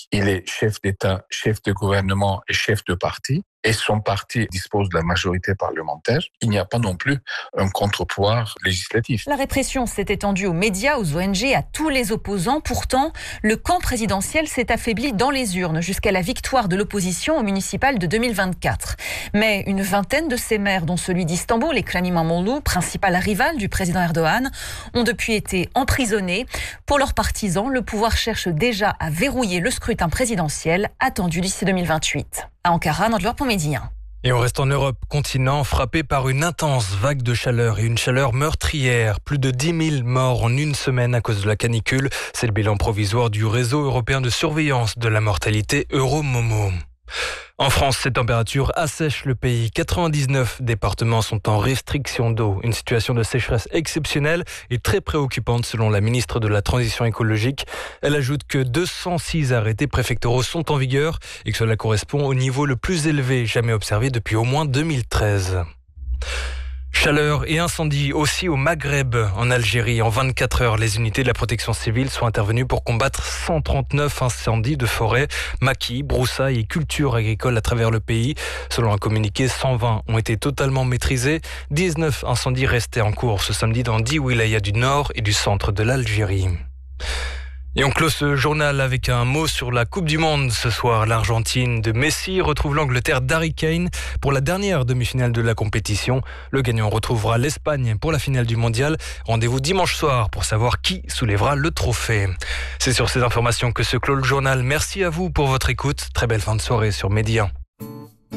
Il est chef d'État, chef de gouvernement et chef de parti. Et son parti dispose de la majorité parlementaire. Il n'y a pas non plus un contre-pouvoir législatif. La répression s'est étendue aux médias, aux ONG, à tous les opposants. Pourtant, le camp présidentiel s'est affaibli dans les urnes jusqu'à la victoire de l'opposition au municipal de 2024. Mais une vingtaine de ces maires, dont celui d'Istanbul, Ekrem İmamoğlu, principal rival du président Erdogan, ont depuis été emprisonnés. Pour leurs partisans, le pouvoir cherche déjà à verrouiller le scrutin présidentiel attendu d'ici 2028. À Ankara, Nandlor pour Média. Et on reste en Europe, continent frappé par une intense vague de chaleur et une chaleur meurtrière. Plus de 10 000 morts en une semaine à cause de la canicule. C'est le bilan provisoire du réseau européen de surveillance de la mortalité Euromomo. En France, ces températures assèchent le pays. 99 départements sont en restriction d'eau. Une situation de sécheresse exceptionnelle et très préoccupante selon la ministre de la Transition écologique. Elle ajoute que 206 arrêtés préfectoraux sont en vigueur et que cela correspond au niveau le plus élevé jamais observé depuis au moins 2013. Chaleur et incendie aussi au Maghreb, en Algérie. En 24 heures, les unités de la protection civile sont intervenues pour combattre 139 incendies de forêt, maquis, broussailles et cultures agricoles à travers le pays. Selon un communiqué, 120 ont été totalement maîtrisés. 19 incendies restaient en cours ce samedi dans 10 wilayas du nord et du centre de l'Algérie. Et on clôt ce journal avec un mot sur la Coupe du Monde. Ce soir, l'Argentine de Messi retrouve l'Angleterre d'Harry Kane pour la dernière demi-finale de la compétition. Le gagnant retrouvera l'Espagne pour la finale du mondial. Rendez-vous dimanche soir pour savoir qui soulèvera le trophée. C'est sur ces informations que se clôt le journal. Merci à vous pour votre écoute. Très belle fin de soirée sur Média.